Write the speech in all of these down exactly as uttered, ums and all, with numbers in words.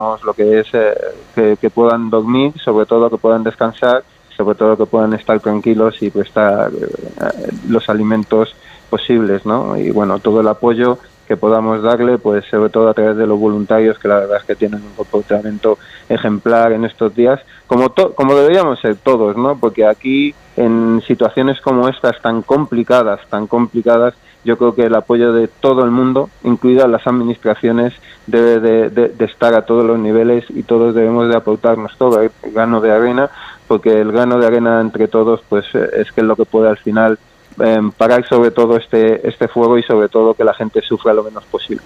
lo que es eh, que, que puedan dormir, sobre todo que puedan descansar, sobre todo que puedan estar tranquilos y prestar eh, los alimentos posibles, ¿no? Y bueno, todo el apoyo que podamos darle, pues sobre todo a través de los voluntarios, que la verdad es que tienen un comportamiento ejemplar en estos días, como to como deberíamos ser todos, ¿no? Porque aquí, en situaciones como estas tan complicadas, tan complicadas, yo creo que el apoyo de todo el mundo, incluidas las administraciones, debe de, de, de estar a todos los niveles, y todos debemos de aportarnos todo el grano de arena, porque el grano de arena entre todos, pues es que es lo que puede al final eh, parar sobre todo este este fuego, y sobre todo que la gente sufra lo menos posible.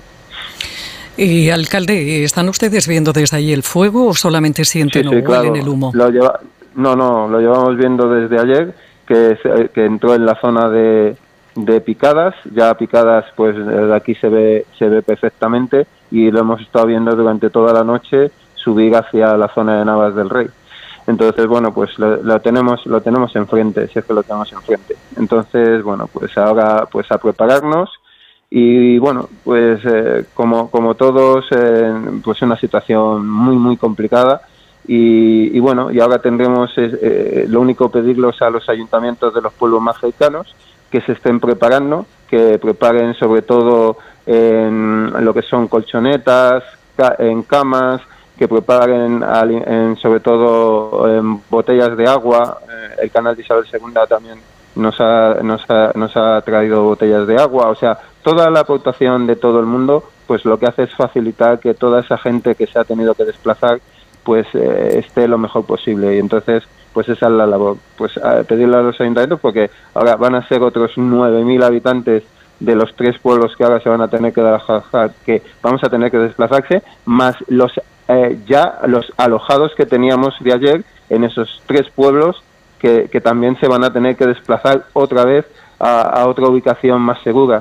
Y alcalde, ¿están ustedes viendo desde ahí el fuego o solamente sienten sí, sí, o huelen claro, el humo? Lo lleva, no, no, lo llevamos viendo desde ayer, que, que entró en la zona de, de Picadas, ya Picadas pues de aquí se ve se ve perfectamente, y lo hemos estado viendo durante toda la noche subir hacia la zona de Navas del Rey. Entonces, bueno, pues lo, lo tenemos lo tenemos enfrente, si es que lo tenemos enfrente. Entonces, bueno, pues ahora pues a prepararnos, y bueno, pues eh, como como todos, eh, pues una situación muy muy complicada, y, y bueno, y ahora tendremos eh, lo único pedirlos a los ayuntamientos de los pueblos más cercanos que se estén preparando, que preparen sobre todo en lo que son colchonetas, en camas, que preparen en, sobre todo en botellas de agua. Eh, el canal de Isabel segunda también nos ha, nos, ha, nos ha traído botellas de agua. O sea, toda la aportación de todo el mundo, pues lo que hace es facilitar que toda esa gente que se ha tenido que desplazar, pues eh, esté lo mejor posible. Y entonces, pues esa es la labor, pues a pedirle a los ayuntamientos, porque ahora van a ser otros nueve mil habitantes de los tres pueblos que ahora se van a tener que desplazar, que vamos a tener que desplazarse, más los eh, ya los alojados que teníamos de ayer en esos tres pueblos, que, que también se van a tener que desplazar otra vez a, a otra ubicación más segura.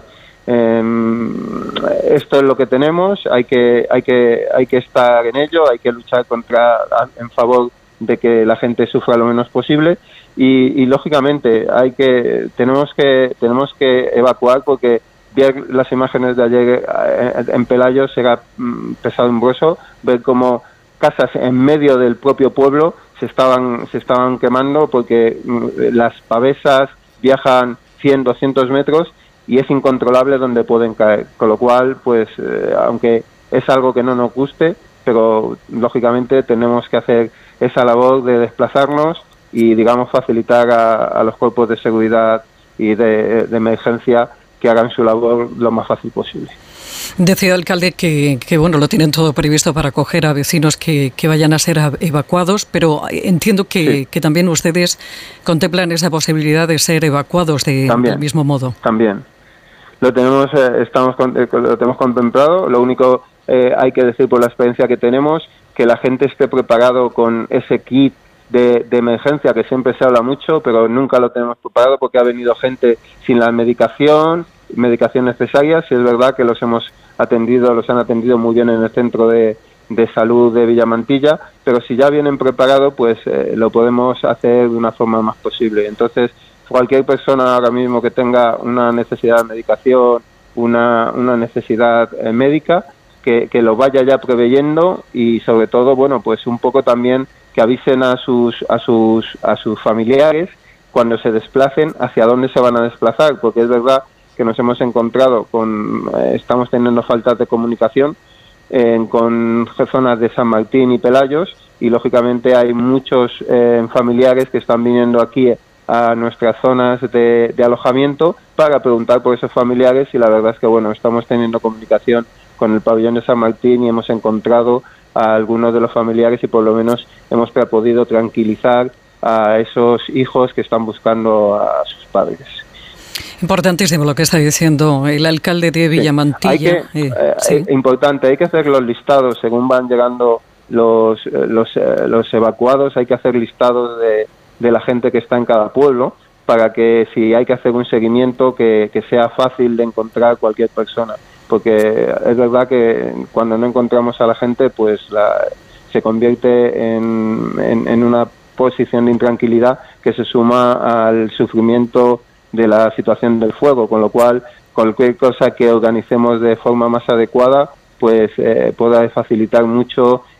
Eh, esto es lo que tenemos, hay que hay que hay que estar en ello, hay que luchar contra en favor de que la gente sufra lo menos posible, y, y lógicamente hay que tenemos que tenemos que evacuar, porque ver las imágenes de ayer en Pelayos era pesadumbroso, ver cómo casas en medio del propio pueblo se estaban se estaban quemando, porque las pavesas viajan cien, doscientos metros y es incontrolable donde pueden caer, con lo cual, pues eh, aunque es algo que no nos guste, pero lógicamente tenemos que hacer esa labor de desplazarnos y, digamos, facilitar a, a los cuerpos de seguridad y de, de emergencia que hagan su labor lo más fácil posible. Decía, alcalde, que, que bueno, lo tienen todo previsto para acoger a vecinos que, que vayan a ser evacuados, pero entiendo que, sí. que también ustedes contemplan esa posibilidad de ser evacuados de, también, del mismo modo. También. Lo tenemos, eh, estamos eh, lo tenemos contemplado. Lo único, eh, hay que decir por la experiencia que tenemos, que la gente esté preparado con ese kit de, de emergencia, que siempre se habla mucho, pero nunca lo tenemos preparado, porque ha venido gente sin la medicación, medicación necesarias, y es verdad que los hemos atendido, los han atendido muy bien en el centro de, de salud de Villamantilla, pero si ya vienen preparados, pues eh, lo podemos hacer de una forma más posible. Entonces, cualquier persona ahora mismo que tenga una necesidad de medicación, una, una necesidad eh, médica, que, que lo vaya ya preveyendo, y sobre todo, bueno, pues un poco también que avisen a sus a sus a sus familiares cuando se desplacen hacia dónde se van a desplazar, porque es verdad que nos hemos encontrado con eh, estamos teniendo faltas de comunicación eh, con zonas de San Martín y Pelayos, y lógicamente hay muchos eh, familiares que están viniendo aquí a nuestras zonas de, de alojamiento para preguntar por esos familiares, y la verdad es que bueno, estamos teniendo comunicación con el pabellón de San Martín y hemos encontrado a algunos de los familiares, y por lo menos hemos podido tranquilizar a esos hijos que están buscando a sus padres. Importantísimo lo que está diciendo el alcalde de Villamantilla. Sí, hay que, eh, sí. Importante, hay que hacer los listados según van llegando los los, eh, los evacuados, hay que hacer listados de, de la gente que está en cada pueblo, para que si hay que hacer un seguimiento, que, que sea fácil de encontrar cualquier persona, porque es verdad que cuando no encontramos a la gente, pues la, se convierte en, en, en una posición de intranquilidad que se suma al sufrimiento de la situación del fuego, con lo cual cualquier cosa que organicemos de forma más adecuada, pues eh, pueda facilitar mucho